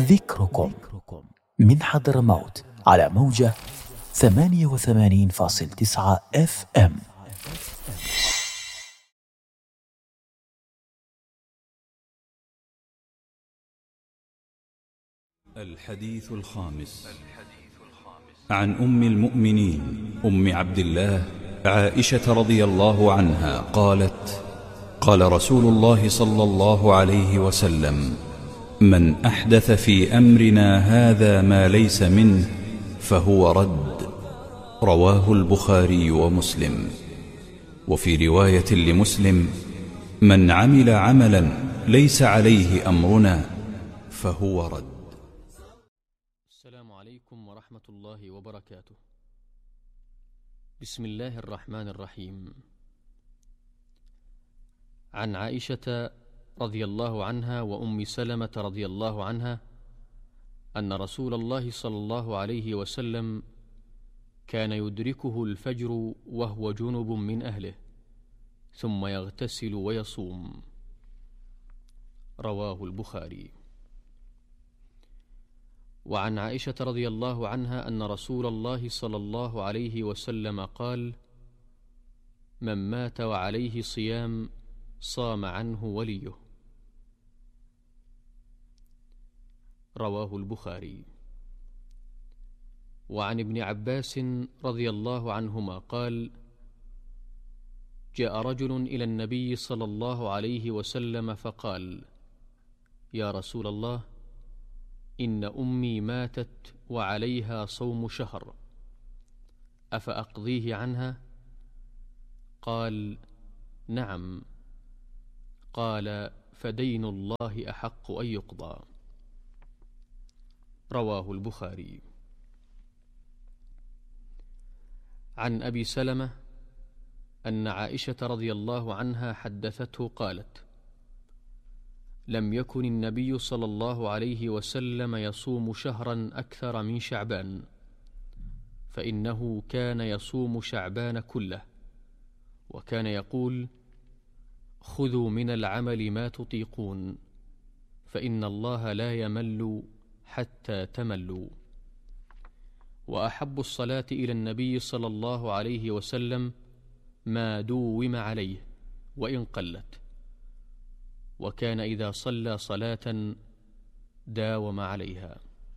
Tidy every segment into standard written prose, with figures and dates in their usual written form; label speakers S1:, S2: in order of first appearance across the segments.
S1: ذكركم من حضرموت على موجة 88.9 FM.
S2: الحديث الخامس عن أم المؤمنين أم عبد الله عائشة رضي الله عنها قالت: قال رسول الله صلى الله عليه وسلم: من أحدث في أمرنا هذا ما ليس منه فهو رد. رواه البخاري ومسلم. وفي رواية لمسلم: من عمل عملا ليس عليه أمرنا فهو رد.
S3: السلام عليكم ورحمة الله وبركاته. بسم الله الرحمن الرحيم. عن عائشة رضي الله عنها وأم سلمة رضي الله عنها أن رسول الله صلى الله عليه وسلم كان يدركه الفجر وهو جنب من أهله ثم يغتسل ويصوم. رواه البخاري. وعن عائشة رضي الله عنها أن رسول الله صلى الله عليه وسلم قال: من مات وعليه صيام صام عنه وليه. رواه البخاري. وعن ابن عباس رضي الله عنهما قال: جاء رجل إلى النبي صلى الله عليه وسلم فقال: يا رسول الله، إن أمي ماتت وعليها صوم شهر، أفأقضيه عنها؟ قال: نعم. قال: فدين الله أحق أن يقضى. رواه البخاري. عن أبي سلمة أن عائشة رضي الله عنها حدثته قالت: لم يكن النبي صلى الله عليه وسلم يصوم شهرا أكثر من شعبان، فإنه كان يصوم شعبان كله، وكان يقول: خذوا من العمل ما تطيقون، فإن الله لا يمل حتى تملوا. وأحب الصلاة إلى النبي صلى الله عليه وسلم ما دوم عليه وإن قلت، وكان إذا صلى صلاة داوم عليها.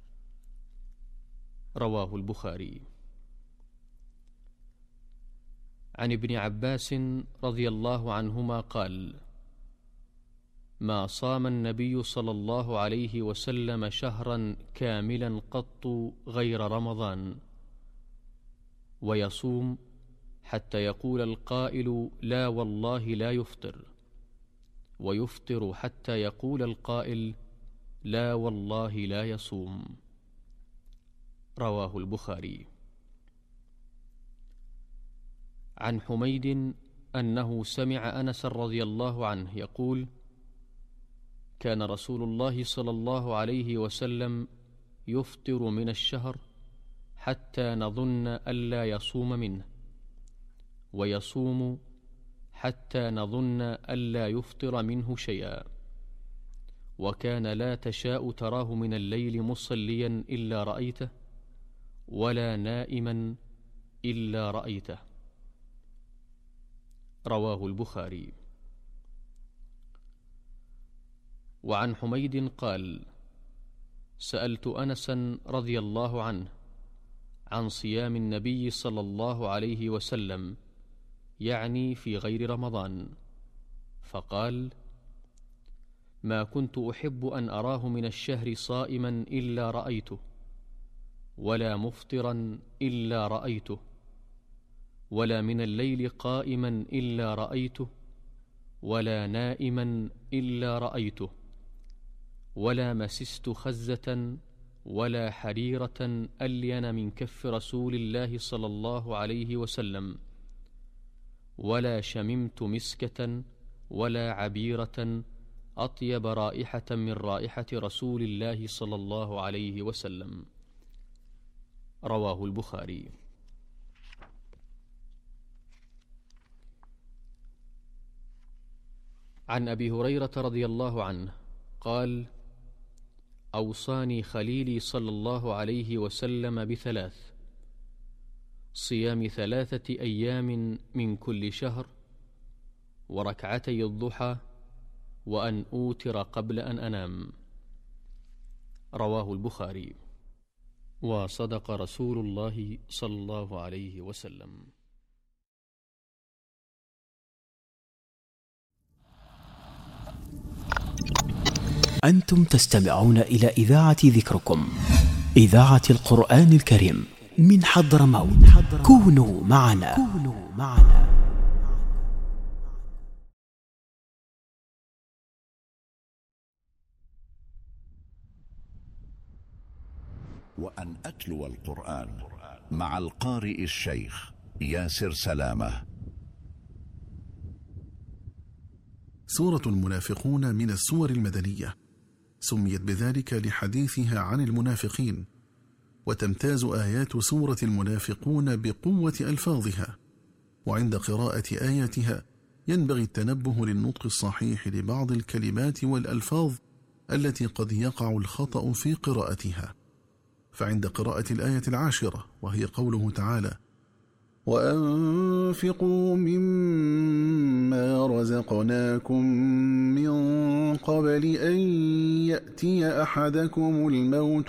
S3: رواه البخاري. عن ابن عباس رضي الله عنهما قال: ما صام النبي صلى الله عليه وسلم شهرا كاملا قط غير رمضان، ويصوم حتى يقول القائل: لا والله لا يفطر، ويفطر حتى يقول القائل: لا والله لا يصوم. رواه البخاري. عن حميد أنه سمع أنس رضي الله عنه يقول: كان رسول الله صلى الله عليه وسلم يفطر من الشهر حتى نظن ألا يصوم منه، ويصوم حتى نظن ألا يفطر منه شيئا، وكان لا تشاء تراه من الليل مصليا إلا رأيته، ولا نائما إلا رأيته. رواه البخاري. وعن حميد قال: سألت أنسا رضي الله عنه عن صيام النبي صلى الله عليه وسلم، يعني في غير رمضان، فقال: ما كنت أحب أن أراه من الشهر صائما إلا رأيته، ولا مفطرا إلا رأيته، ولا من الليل قائما إلا رأيته، ولا نائما إلا رأيته، ولا مسست خزة ولا حريرة ألين من كف رسول الله صلى الله عليه وسلم، ولا شممت مسكة ولا عبيرة أطيب رائحة من رائحة رسول الله صلى الله عليه وسلم. رواه البخاري. عن أبي هريرة رضي الله عنه قال: أوصاني خليلي صلى الله عليه وسلم بثلاث: صيام 3 أيام من كل شهر، وركعتي الضحى، وأن أوتر قبل أن أنام. رواه البخاري. وصدق رسول الله صلى الله عليه وسلم.
S1: أنتم تستمعون إلى إذاعة ذكركم، إذاعة القرآن الكريم من حضرموت. كونوا معنا.
S4: وأن أتلو القرآن مع القارئ الشيخ ياسر سلامة.
S5: سورة المنافقون من السور المدنية، سميت بذلك لحديثها عن المنافقين، وتمتاز آيات سورة المنافقون بقوة ألفاظها، وعند قراءة آياتها ينبغي التنبه للنطق الصحيح لبعض الكلمات والألفاظ التي قد يقع الخطأ في قراءتها. فعند قراءة الآية 10 وهي قوله تعالى: وأنفقوا مما رزقناكم من قبل أن يأتي أحدكم الموت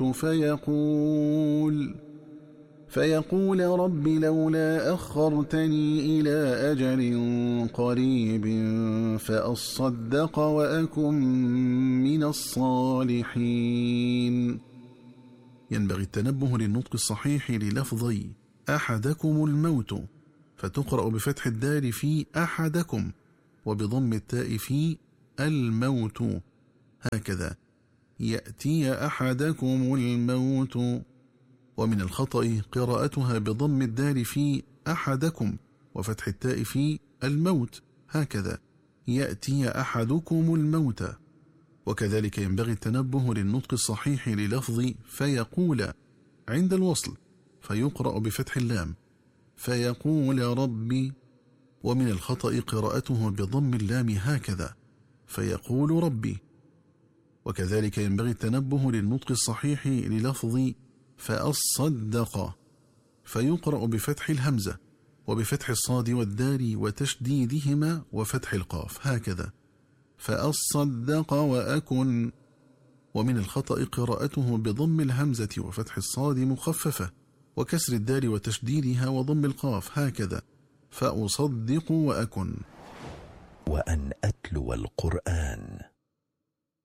S5: فيقول رب لولا أخرتني إلى أجل قريب فأصدق وأكن من الصالحين. ينبغي التنبه للنطق الصحيح للفظي أحدكم الموت، فتقرأ بفتح الدال في أحدكم وبضم التاء في الموت، هكذا يأتي أحدكم الموت. ومن الخطأ قراءتها بضم الدال في أحدكم وفتح التاء في الموت، هكذا يأتي أحدكم الموت. وكذلك ينبغي التنبه للنطق الصحيح للفظ فيقول عند الوصل، فيقرأ بفتح اللام فيقول ربي. ومن الخطأ قراءته بضم اللام هكذا فيقول ربي. وكذلك ينبغي التنبه للنطق الصحيح للفظ فأصدق، فيقرأ بفتح الهمزة وبفتح الصاد والدال وتشديدهما وفتح القاف، هكذا فأصدق وأكن. ومن الخطأ قراءته بضم الهمزة وفتح الصاد مخففة وكسر الدال وتشديدها وضم القاف، هكذا فأصدق وأكن.
S4: وأن أتلو القرآن